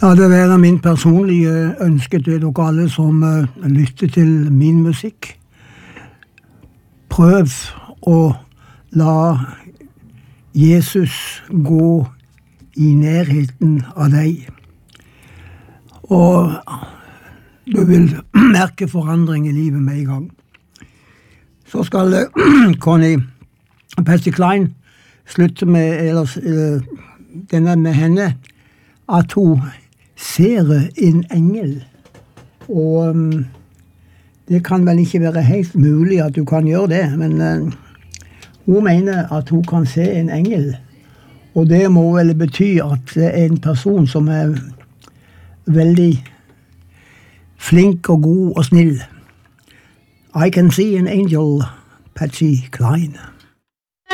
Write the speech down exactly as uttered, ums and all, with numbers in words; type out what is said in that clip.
Ja, det er min personlige ønske til dere alle som uh, lytter til min musikk. Prøv å la Jesus gå i nærheten av deg. Og du vil merke forandring i livet med en gang. Så skal uh, Connie Patsy Cline slutte med, ellers, uh, denne med henne, at hun ser en engel, og um, det kan vel ikke være helt mulig at du kan gjøre det, men uh, hun mener at hun kan se en engel, og det må vel bety at det er en person som er veldig flink og god og snill. I can see an angel, Patsy Cline.